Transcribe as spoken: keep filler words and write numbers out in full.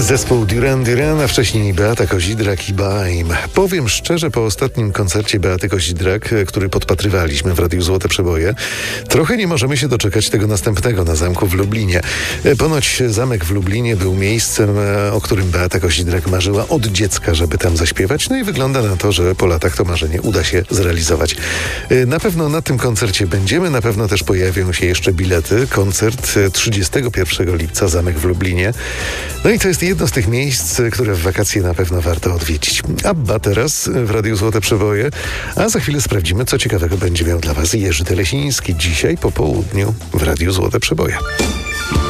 Zespół Duran Duran, a wcześniej Beata Kozidrak i Baim. Powiem szczerze, po ostatnim koncercie Beaty Kozidrak, który podpatrywaliśmy w Radiu Złote Przeboje, trochę nie możemy się doczekać tego następnego na zamku w Lublinie. Ponoć zamek w Lublinie był miejscem, o którym Beata Kozidrak marzyła od dziecka, żeby tam zaśpiewać. No i wygląda na to, że po latach to marzenie uda się zrealizować. Na pewno na tym koncercie będziemy, na pewno też pojawią się jeszcze bilety. Koncert trzydziestego pierwszego lipca, zamek w Lublinie. No i to jest jedno z tych miejsc, które w wakacje na pewno warto odwiedzić. Abba teraz w Radiu Złote Przeboje, a za chwilę sprawdzimy, co ciekawego będzie miał dla Was Jerzy Telesiński dzisiaj po południu w Radiu Złote Przeboje.